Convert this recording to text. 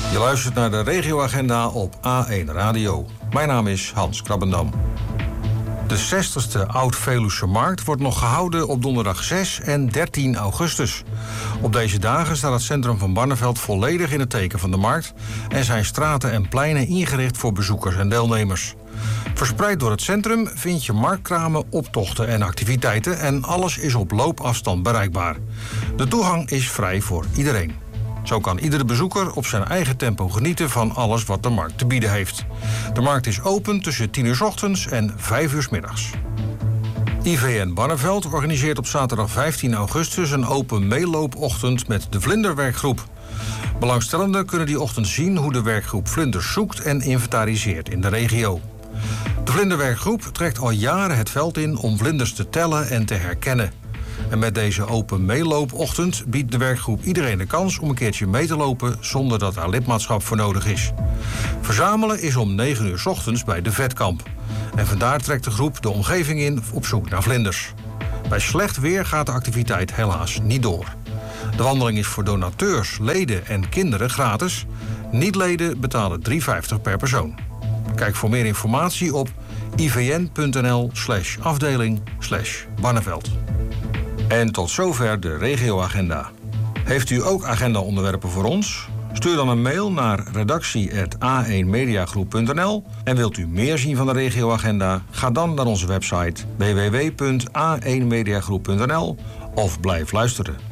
Je luistert naar de regioagenda op A1 Radio. Mijn naam is Hans Krabbendam. De 60ste Oud-Veluwse Markt wordt nog gehouden op donderdag 6 en 13 augustus. Op deze dagen staat het centrum van Barneveld volledig in het teken van de markt en zijn straten en pleinen ingericht voor bezoekers en deelnemers. Verspreid door het centrum vind je marktkramen, optochten en activiteiten en alles is op loopafstand bereikbaar. De toegang is vrij voor iedereen. Zo kan iedere bezoeker op zijn eigen tempo genieten van alles wat de markt te bieden heeft. De markt is open tussen 10 uur 's ochtends en 5 uur 's middags. IVN Barneveld organiseert op zaterdag 15 augustus een open meeloopochtend met de Vlinderwerkgroep. Belangstellenden kunnen die ochtend zien hoe de werkgroep vlinders zoekt en inventariseert in de regio. De Vlinderwerkgroep trekt al jaren het veld in om vlinders te tellen en te herkennen. En met deze open meeloopochtend biedt de werkgroep iedereen de kans om een keertje mee te lopen zonder dat daar lidmaatschap voor nodig is. Verzamelen is om 9 uur 's ochtends bij de Vetkamp. En vandaar trekt de groep de omgeving in op zoek naar vlinders. Bij slecht weer gaat de activiteit helaas niet door. De wandeling is voor donateurs, leden en kinderen gratis. Niet-leden betalen €3,50 per persoon. Kijk voor meer informatie op ivn.nl/afdeling/Barneveld. En tot zover de regioagenda. Heeft u ook agendaonderwerpen voor ons? Stuur dan een mail naar redactie@a1mediagroep.nl. En wilt u meer zien van de regioagenda? Ga dan naar onze website www.a1mediagroep.nl of blijf luisteren.